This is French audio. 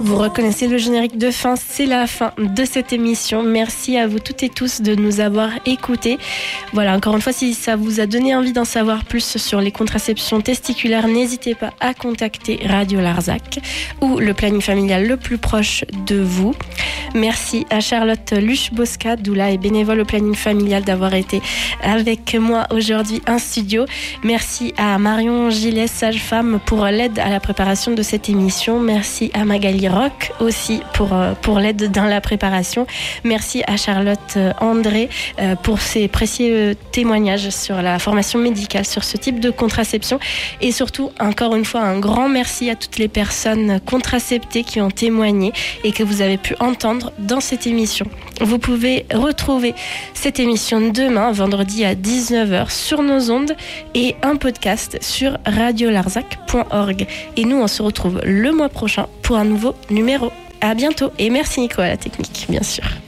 Vous reconnaissez le générique de fin, c'est la fin de cette émission. Merci à vous toutes et tous de nous avoir écoutés. Voilà, encore une fois, si ça vous a donné envie d'en savoir plus sur les contraceptions testiculaires, n'hésitez pas à contacter Radio Larzac ou le planning familial le plus proche de vous. Merci à Charlotte Luche-Bosca, doula et bénévole au planning familial, d'avoir été avec moi aujourd'hui en studio. Merci à Marion Gillet, sage-femme, pour l'aide à la préparation de cette émission. Merci à Magali Roch aussi pour l'aide dans la préparation. Merci à Charlotte André pour ses précieux témoignages sur la formation médicale sur ce type de contraception. Et surtout, encore une fois, un grand merci à toutes les personnes contraceptées qui ont témoigné et que vous avez pu entendre dans cette émission. Vous pouvez retrouver cette émission demain, vendredi à 19h sur nos ondes et un podcast sur radiolarzac.org. Et nous, on se retrouve le mois prochain pour un nouveau numéro. À bientôt et merci Nico à la technique, bien sûr.